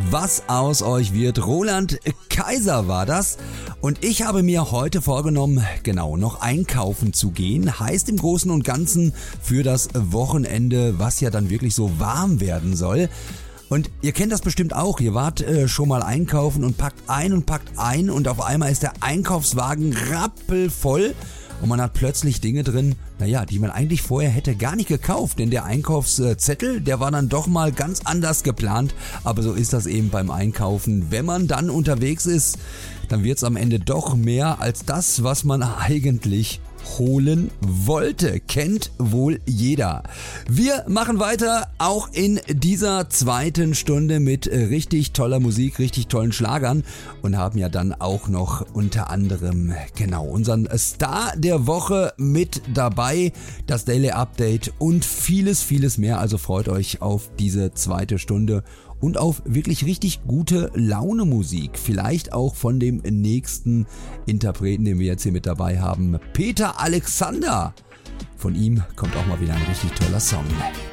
Was aus euch wird. Roland Kaiser war das. Und ich habe mir heute vorgenommen, noch einkaufen zu gehen. Heißt im Großen und Ganzen für das Wochenende, was ja dann wirklich so warm werden soll. Und ihr kennt das bestimmt auch. Ihr wart schon mal einkaufen und packt ein und auf einmal ist der Einkaufswagen rappelvoll. Und man hat plötzlich Dinge drin, die man eigentlich vorher hätte gar nicht gekauft. Denn der Einkaufszettel, der war dann doch mal ganz anders geplant. Aber so ist das eben beim Einkaufen. Wenn man dann unterwegs ist, dann wird es am Ende doch mehr als das, was man eigentlich holen wollte. Kennt wohl jeder. Wir machen weiter, auch in dieser zweiten Stunde mit richtig toller Musik, richtig tollen Schlagern und haben ja dann auch noch unter anderem unseren Star der Woche mit dabei, das Daily Update und vieles, vieles mehr. Also freut euch auf diese zweite Stunde und auf wirklich richtig gute Laune-Musik. Vielleicht auch von dem nächsten Interpreten, den wir jetzt hier mit dabei haben. Peter Alexander. Von ihm kommt auch mal wieder ein richtig toller Song.